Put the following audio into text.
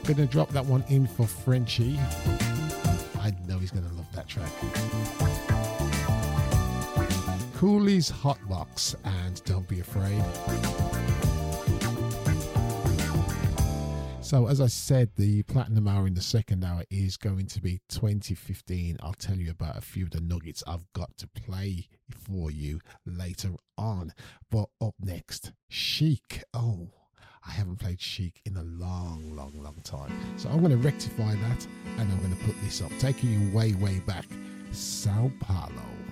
Gonna drop that one in for Frenchie. I know he's gonna love that track. Cooley's Hotbox and Don't Be Afraid. So as I said, the Platinum Hour in the second hour is going to be 2015. I'll tell you about a few of the nuggets I've got to play for you later on. But up next, Chic. Oh, I haven't played Chic in a long time. So I'm going to rectify that and I'm going to put this up, taking you way back. Sao Paulo.